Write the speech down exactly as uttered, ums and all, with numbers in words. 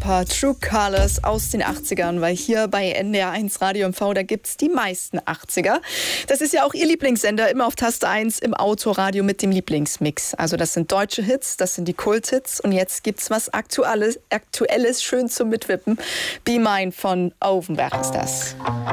Europa, True Colors aus den achtzigern, weil hier bei N D R eins Radio M V, da gibt's die meisten achtziger. Das ist ja auch Ihr Lieblingssender, immer auf Taste eins im Autoradio mit dem Lieblingsmix. Also das sind deutsche Hits, das sind die Kulthits und jetzt gibt's was Aktuelles, Aktuelles schön zum Mitwippen. Be Mine von Ovenberg ist das.